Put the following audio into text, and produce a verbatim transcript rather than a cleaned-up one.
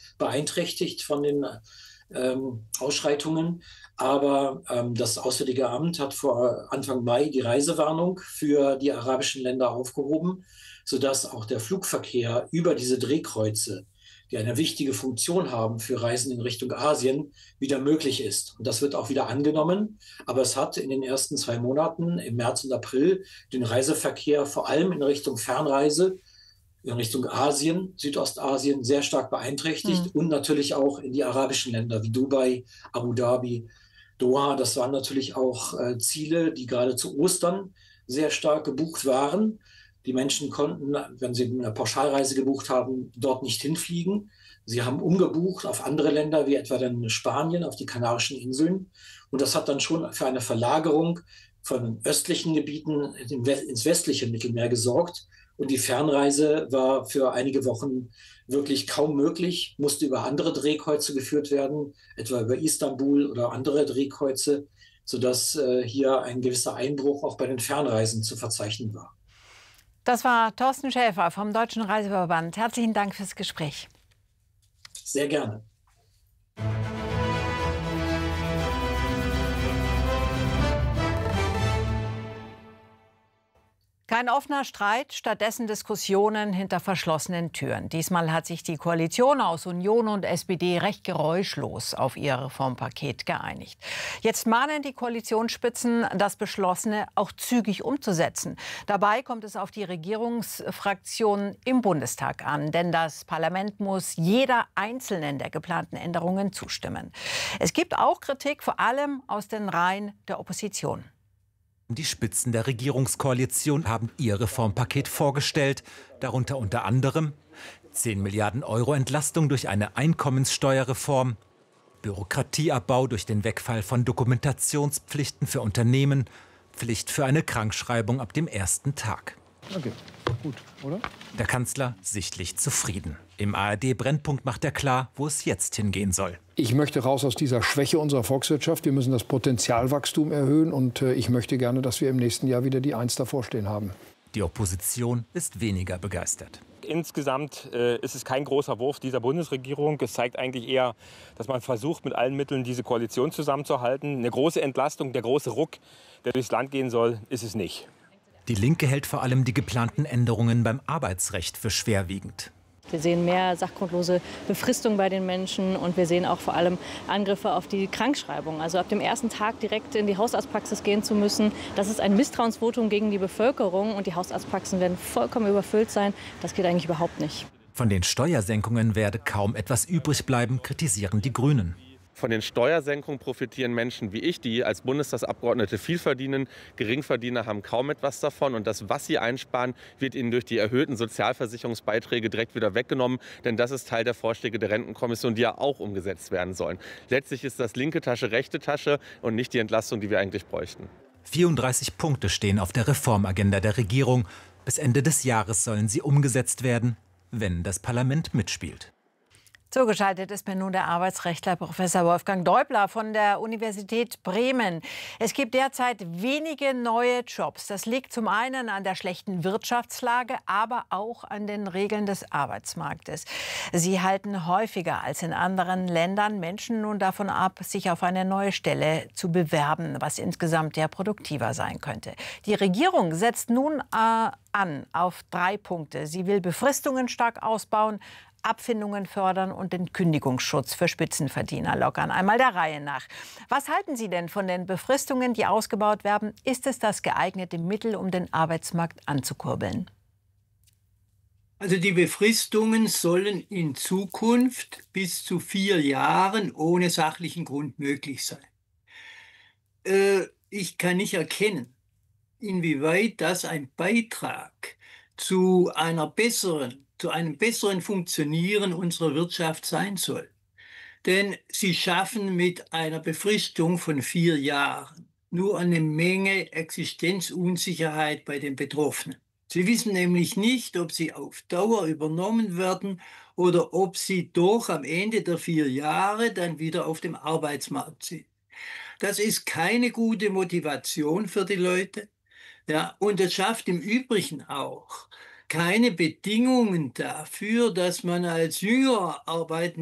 beeinträchtigt von den ähm, Ausschreitungen. Aber ähm, das Auswärtige Amt hat vor Anfang Mai die Reisewarnung für die arabischen Länder aufgehoben, sodass auch der Flugverkehr über diese Drehkreuze, die eine wichtige Funktion haben für Reisen in Richtung Asien, wieder möglich ist. Und das wird auch wieder angenommen. Aber es hat in den ersten zwei Monaten, im März und April, den Reiseverkehr vor allem in Richtung Fernreise, in Richtung Asien, Südostasien sehr stark beeinträchtigt Mhm. und natürlich auch in die arabischen Länder wie Dubai, Abu Dhabi, Doha. Das waren natürlich auch äh, Ziele, die gerade zu Ostern sehr stark gebucht waren. Die Menschen konnten, wenn sie eine Pauschalreise gebucht haben, dort nicht hinfliegen. Sie haben umgebucht auf andere Länder, wie etwa dann Spanien, auf die Kanarischen Inseln. Und das hat dann schon für eine Verlagerung von östlichen Gebieten ins westliche Mittelmeer gesorgt. Und die Fernreise war für einige Wochen wirklich kaum möglich, musste über andere Drehkreuze geführt werden, etwa über Istanbul oder andere Drehkreuze, sodass äh, hier ein gewisser Einbruch auch bei den Fernreisen zu verzeichnen war. Das war Thorsten Schäfer vom Deutschen Reiseverband. Herzlichen Dank fürs Gespräch. Sehr gerne. Kein offener Streit, stattdessen Diskussionen hinter verschlossenen Türen. Diesmal hat sich die Koalition aus Union und S P D recht geräuschlos auf ihr Reformpaket geeinigt. Jetzt mahnen die Koalitionsspitzen, das Beschlossene auch zügig umzusetzen. Dabei kommt es auf die Regierungsfraktionen im Bundestag an, denn das Parlament muss jeder einzelnen der geplanten Änderungen zustimmen. Es gibt auch Kritik, vor allem aus den Reihen der Opposition. Die Spitzen der Regierungskoalition haben ihr Reformpaket vorgestellt, darunter unter anderem zehn Milliarden Euro Entlastung durch eine Einkommenssteuerreform, Bürokratieabbau durch den Wegfall von Dokumentationspflichten für Unternehmen, Pflicht für eine Krankschreibung ab dem ersten Tag. Okay, gut, oder? Der Kanzler sichtlich zufrieden. Im A R D-Brennpunkt macht er klar, wo es jetzt hingehen soll. Ich möchte raus aus dieser Schwäche unserer Volkswirtschaft. Wir müssen das Potenzialwachstum erhöhen. Und äh, ich möchte gerne, dass wir im nächsten Jahr wieder die Eins davor stehen haben. Die Opposition ist weniger begeistert. Insgesamt äh, ist es kein großer Wurf dieser Bundesregierung. Es zeigt eigentlich eher, dass man versucht, mit allen Mitteln diese Koalition zusammenzuhalten. Eine große Entlastung, der große Ruck, der durchs Land gehen soll, ist es nicht. Die Linke hält vor allem die geplanten Änderungen beim Arbeitsrecht für schwerwiegend. Wir sehen mehr sachgrundlose Befristung bei den Menschen und wir sehen auch vor allem Angriffe auf die Krankschreibung. Also ab dem ersten Tag direkt in die Hausarztpraxis gehen zu müssen, das ist ein Misstrauensvotum gegen die Bevölkerung und die Hausarztpraxen werden vollkommen überfüllt sein. Das geht eigentlich überhaupt nicht. Von den Steuersenkungen werde kaum etwas übrig bleiben, kritisieren die Grünen. Von den Steuersenkungen profitieren Menschen wie ich, die als Bundestagsabgeordnete viel verdienen. Geringverdiener haben kaum etwas davon. Und das, was sie einsparen, wird ihnen durch die erhöhten Sozialversicherungsbeiträge direkt wieder weggenommen. Denn das ist Teil der Vorschläge der Rentenkommission, die ja auch umgesetzt werden sollen. Letztlich ist das linke Tasche, rechte Tasche und nicht die Entlastung, die wir eigentlich bräuchten. vierunddreißig Punkte stehen auf der Reformagenda der Regierung. Bis Ende des Jahres sollen sie umgesetzt werden, wenn das Parlament mitspielt. Zugeschaltet ist mir nun der Arbeitsrechtler Professor Wolfgang Deubler von der Universität Bremen. Es gibt derzeit wenige neue Jobs. Das liegt zum einen an der schlechten Wirtschaftslage, aber auch an den Regeln des Arbeitsmarktes. Sie halten häufiger als in anderen Ländern Menschen nun davon ab, sich auf eine neue Stelle zu bewerben, was insgesamt ja produktiver sein könnte. Die Regierung setzt nun äh, an auf drei Punkte. Sie will Befristungen stark ausbauen, Abfindungen fördern und den Kündigungsschutz für Spitzenverdiener lockern. Einmal der Reihe nach. Was halten Sie denn von den Befristungen, die ausgebaut werden? Ist es das geeignete Mittel, um den Arbeitsmarkt anzukurbeln? Also die Befristungen sollen in Zukunft bis zu vier Jahren ohne sachlichen Grund möglich sein. Äh, ich kann nicht erkennen, inwieweit das ein Beitrag zu einer besseren zu einem besseren Funktionieren unserer Wirtschaft sein soll. Denn sie schaffen mit einer Befristung von vier Jahren nur eine Menge Existenzunsicherheit bei den Betroffenen. Sie wissen nämlich nicht, ob sie auf Dauer übernommen werden oder ob sie doch am Ende der vier Jahre dann wieder auf dem Arbeitsmarkt sind. Das ist keine gute Motivation für die Leute. Ja, und es schafft im Übrigen auch keine Bedingungen dafür, dass man als jünger arbeitender